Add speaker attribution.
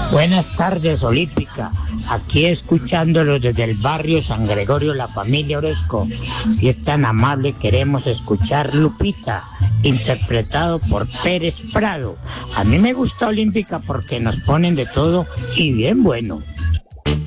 Speaker 1: Buenas tardes, Olímpica. Aquí escuchándolos desde el barrio San Gregorio, la familia Orozco. Si es tan amable, queremos escuchar Lupita, interpretado por Pérez Prado. A mí me gusta Olímpica porque nos ponen de todo y bien bueno.